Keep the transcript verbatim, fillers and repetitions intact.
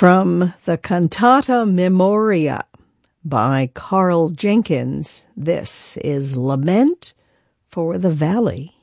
From the Cantata Memoria by Carl Jenkins, this is Lament for the Valley.